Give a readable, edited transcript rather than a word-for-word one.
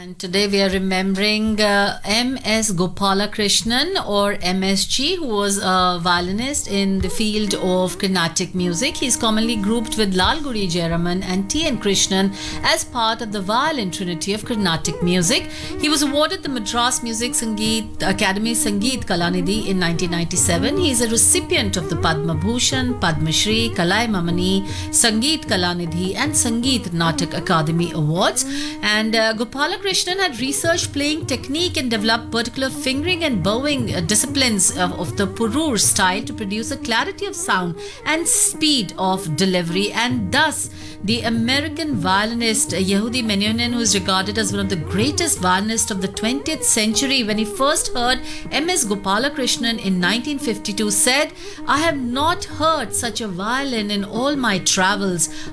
And today we are remembering M.S. Gopalakrishnan or MSG, who was a violinist in the field of Carnatic music. He is commonly grouped with Lalguri Jayaraman and T.N. Krishnan as part of the violin trinity of Carnatic music. He was awarded the Madras Music Sangeet Academy Sangeet Kalanidhi in 1997. He is a recipient of the Padma Bhushan, Padma Shri, Kalaimamani, Sangeet Kalanidhi and Sangeet Natak Akademi Awards. And Gopalakrishnan had researched playing technique and developed particular fingering and bowing disciplines of the Purur style to produce a clarity of sound and speed of delivery. And thus, the American violinist Yehudi Menuhin, who is regarded as one of the greatest violinists of the 20th century, when he first heard M.S. Gopalakrishnan in 1952, said, "I have not heard such a violin in all my travels.